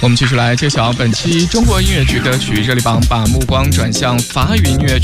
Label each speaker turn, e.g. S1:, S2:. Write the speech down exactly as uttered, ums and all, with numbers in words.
S1: 我们继续来揭晓本期中国音乐剧歌曲热力榜，把目光转向法语音乐剧。